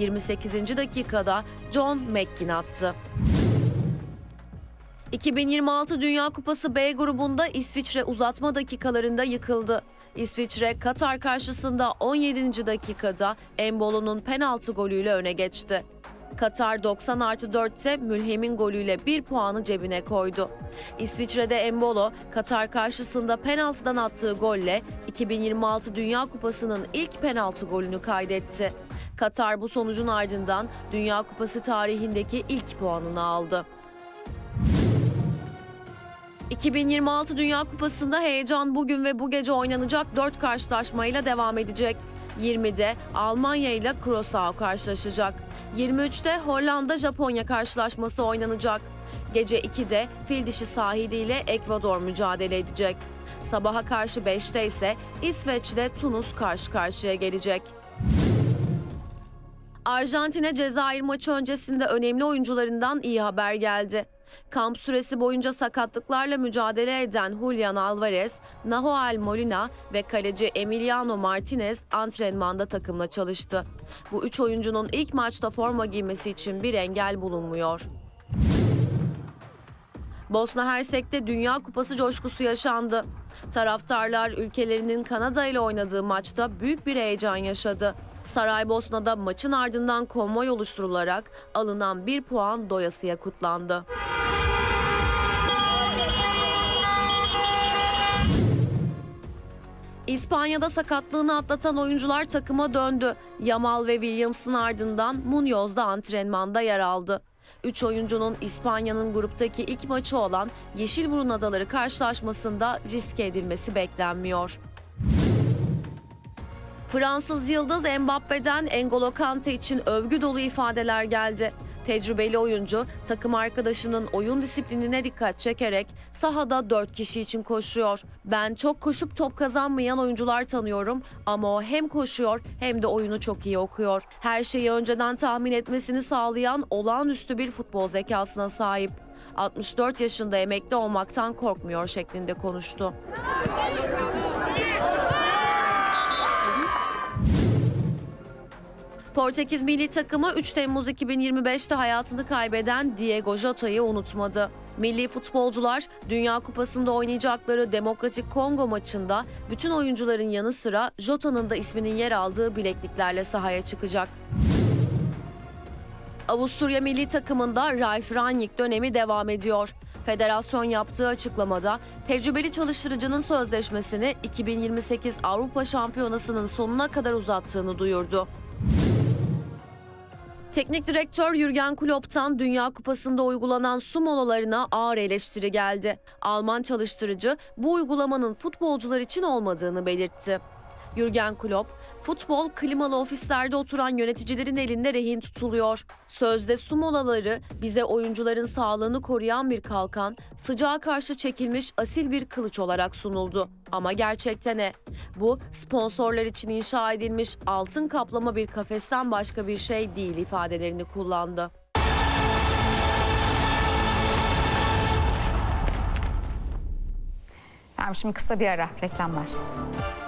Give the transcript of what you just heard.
28. dakikada John McGinn attı. 2026 Dünya Kupası B grubunda İsviçre uzatma dakikalarında yıkıldı. İsviçre, Katar karşısında 17. dakikada Embolo'nun penaltı golüyle öne geçti. Katar 90+4'te Mülhem'in golüyle 1 puanı cebine koydu. İsviçre'de Embolo, Katar karşısında penaltıdan attığı golle 2026 Dünya Kupası'nın ilk penaltı golünü kaydetti. Katar bu sonucun ardından Dünya Kupası tarihindeki ilk puanını aldı. 2026 Dünya Kupası'nda heyecan bugün ve bu gece oynanacak 4 karşılaşmayla devam edecek. 20'de Almanya ile Curaçao karşılaşacak. 23'te Hollanda-Japonya karşılaşması oynanacak. Gece 2'de Fildişi sahiliyle Ekvador mücadele edecek. Sabaha karşı 5'te ise İsveç ile Tunus karşı karşıya gelecek. Arjantin'e Cezayir maçı öncesinde önemli oyuncularından iyi haber geldi. Kamp süresi boyunca sakatlıklarla mücadele eden Julian Alvarez, Nahuel Molina ve kaleci Emiliano Martinez antrenmanda takımla çalıştı. Bu 3 oyuncunun ilk maçta forma giymesi için bir engel bulunmuyor. Bosna Hersek'te Dünya Kupası coşkusu yaşandı. Taraftarlar ülkelerinin Kanada ile oynadığı maçta büyük bir heyecan yaşadı. Saraybosna'da maçın ardından konvoy oluşturularak alınan 1 puan doyasıya kutlandı. İspanya'da sakatlığını atlatan oyuncular takıma döndü. Yamal ve Williams'ın ardından Munoz da antrenmanda yer aldı. 3 oyuncunun İspanya'nın gruptaki ilk maçı olan Yeşilburun Adaları karşılaşmasında riske edilmesi beklenmiyor. Fransız yıldız Mbappe'den N'Golo Kante için övgü dolu ifadeler geldi. Tecrübeli oyuncu takım arkadaşının oyun disiplinine dikkat çekerek sahada 4 kişi için koşuyor. "Ben çok koşup top kazanmayan oyuncular tanıyorum ama o hem koşuyor hem de oyunu çok iyi okuyor. Her şeyi önceden tahmin etmesini sağlayan olağanüstü bir futbol zekasına sahip. 64 yaşında emekli olmaktan korkmuyor" şeklinde konuştu. Portekiz milli takımı 3 Temmuz 2025'te hayatını kaybeden Diego Jota'yı unutmadı. Milli futbolcular Dünya Kupası'nda oynayacakları Demokratik Kongo maçında bütün oyuncuların yanı sıra Jota'nın da isminin yer aldığı bilekliklerle sahaya çıkacak. Avusturya milli takımında Ralf Rangnick dönemi devam ediyor. Federasyon yaptığı açıklamada tecrübeli çalıştırıcının sözleşmesini 2028 Avrupa Şampiyonası'nın sonuna kadar uzattığını duyurdu. Teknik direktör Jürgen Klopp'tan Dünya Kupası'nda uygulanan su molalarına ağır eleştiri geldi. Alman çalıştırıcı bu uygulamanın futbolcular için olmadığını belirtti. Jürgen Klopp, "Futbol klimalı ofislerde oturan yöneticilerin elinde rehin tutuluyor. Sözde su molaları bize oyuncuların sağlığını koruyan bir kalkan, sıcağa karşı çekilmiş asil bir kılıç olarak sunuldu. Ama gerçekte ne? Bu sponsorlar için inşa edilmiş altın kaplama bir kafesten başka bir şey değil" ifadelerini kullandı. Şimdi kısa bir ara, reklamlar.